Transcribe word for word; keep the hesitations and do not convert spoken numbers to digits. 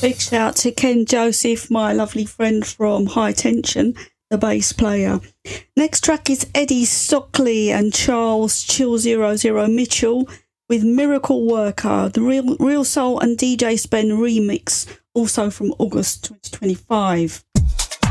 Big shout to Ken Joseph, my lovely friend from High Tension, the bass player. Next track is Eddie Stockley and Charles Chill Zero Zero Mitchell with Miracle Worker, the Real Real Soul and D J Spen remix, also from August twenty twenty-five.